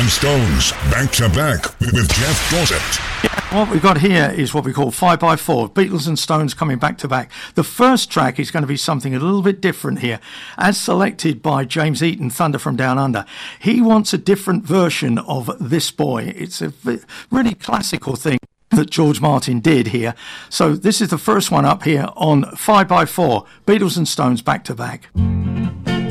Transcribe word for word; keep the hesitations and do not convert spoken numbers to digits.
and Stones, back to back with Jeff Dorset. Yeah, what we've got here is what we call five by four, Beatles and Stones coming back to back. The first track is going to be something a little bit different here, as selected by James Eaton, Thunder from Down Under. He wants a different version of This Boy. It's a really classical thing that George Martin did here. So this is the first one up here on five by four, Beatles and Stones back to back.